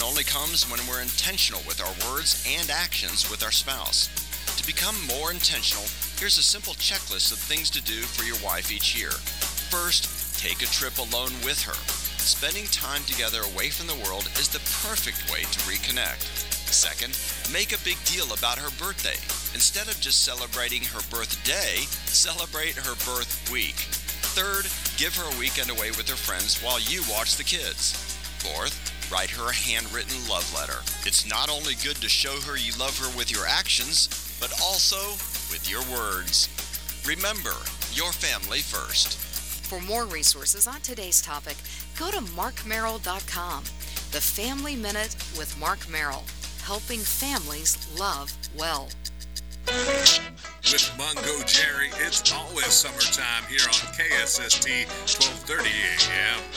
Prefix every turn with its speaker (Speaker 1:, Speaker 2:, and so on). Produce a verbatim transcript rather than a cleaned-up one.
Speaker 1: only comes when we're intentional with our words and actions with our spouse. To become more intentional, here's a simple checklist of things to do for your wife each year. First, take a trip alone with her. Spending time together away from the world is the perfect way to reconnect. Second, make a big deal about her birthday. Instead of just celebrating her birthday, celebrate her birth week. Third, give her a weekend away with her friends while you watch the kids. Fourth, write her a handwritten love letter. It's not only good to show her you love her with your actions, but also with your words. Remember, your family first.
Speaker 2: For more resources on today's topic, go to mark merrill dot com. The Family Minute with Mark Merrill, helping families love well.
Speaker 3: With Mungo Jerry, it's always summertime here on K S S T twelve thirty A M.